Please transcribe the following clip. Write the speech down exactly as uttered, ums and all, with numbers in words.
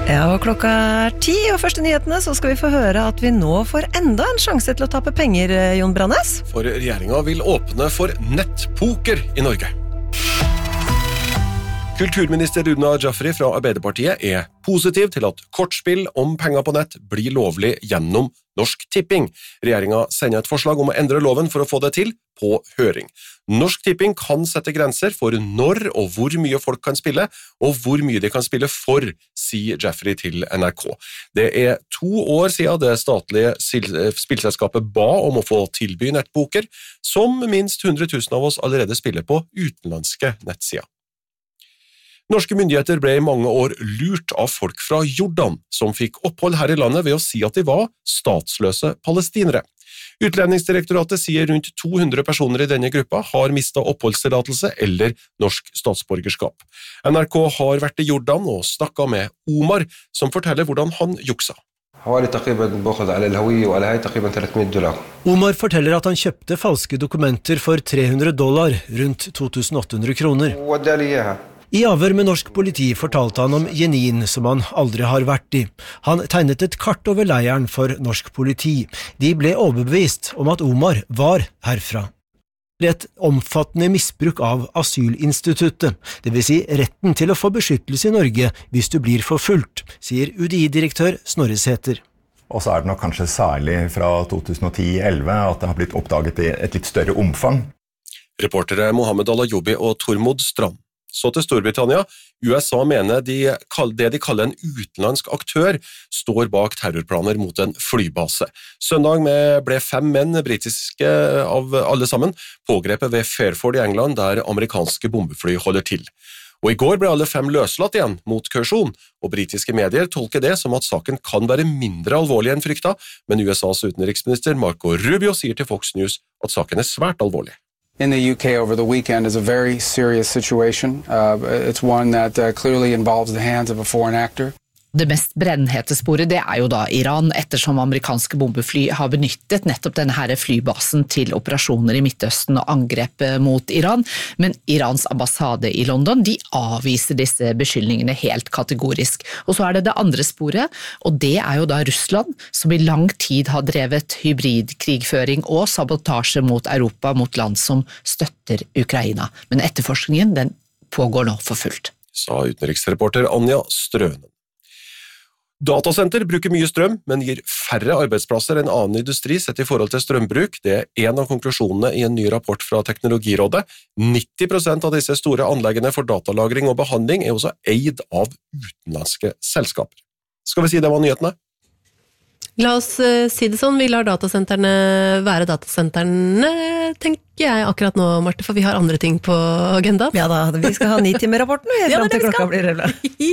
Ja, og klokka er ti, og første nyhetene så skal vi få høre at vi nå får enda en sjanse til å tappe penger, Jon Brannes. For regjeringen vil åpne for nettpoker i Norge. Kulturminister Runa Jaffery fra Arbeiderpartiet er positiv til at kortspill om penger på nett blir lovlig gjennom Norsk Tipping. Regjeringen sender et forslag om å endre loven for å få det til på høring. Norsk Tipping kan sette grenser for når og hvor mye folk kan spille, og hvor mye de kan spille for, sier Jaffery til N R K. Det er to år siden det statlige spillselskapet ba om å få tilby nettpoker, som minst hundre tusen av oss allerede spiller på utenlandske nettsider. Norske myndigheter ble i mange år lurt av folk fra Jordan, som fikk opphold her i landet ved å si at de var statsløse palestinere. Utlendingsdirektoratet sier rundt to hundre personer i denne gruppa har mistet oppholdstillatelse eller norsk statsborgerskap. N R K har vært i Jordan og snakket med Omar, som forteller hvordan han juksa. Omar forteller at han kjøpte falske dokumenter for tre hundre dollar, rundt to tusen åtte hundre kroner. I avhør med norsk politi fortalte han om Jenin, som han aldri har vært i. Han tegnet et kart over leiren for norsk politi. De ble overbevist om at Omar var herfra. Det er et omfattende misbruk av asylinstituttet, det vil si retten til å få beskyttelse i Norge hvis du blir forfulgt, sier U D I-direktør Snorre Sæther. Og så er det nok kanskje særlig fra to tusen ti til elleve at det har blitt oppdaget i et litt større omfang. Reportere Mohammed Al-Ayoubi og Tormod Strand. Så til Storbritannia. U S A mener de, det de kaller en utenlandsk aktør står bak terrorplaner mot en flybase. Søndag ble fem menn, britiske av alle sammen, pågrepet ved Fairford i England, der amerikanske bombefly holder til. Og i går ble alle fem løslatt igjen mot kausjon, og britiske medier tolker det som at saken kan være mindre alvorlig enn frykta, men U S A's utenriksminister Marco Rubio sier til Fox News at saken er svært alvorlig. In the U K over the weekend is a very serious situation. Uh, it's one that uh, clearly involves the hands of a foreign actor. Det mest brennhete sporet det er jo da Iran, ettersom amerikanske bombefly har benyttet nettopp denne her flybasen til operasjoner i Midtøsten og angrep mot Iran, men Irans ambassade i London, de avviser disse beskyldningene helt kategorisk. Og så er det det andre sporet, og det er jo da Russland, som i lang tid har drevet hybridkrigføring og sabotasje mot Europa, mot land som støtter Ukraina. Men etterforskningen, den pågår nå for fullt. Sa utenriksreporter Anja Strønen. Datasenter bruker mye strøm, men gir færre arbeidsplasser enn annen industri sett i forhold til strømbruk. Det er en av konklusjonene i en ny rapport fra Teknologirådet. nitti prosent av disse store anleggene for datalagring og behandling er også eid av utenlandske selskaper. Skal vi si det var nyhetene? La oss uh, si det sånn, vi lar datasenterne være datasenterne, tenker jeg akkurat nå, Marte, for vi har andre ting på agendaen. Ja da, vi skal ha ni timer rapporten, helt ja, frem til klokka blir røvlet.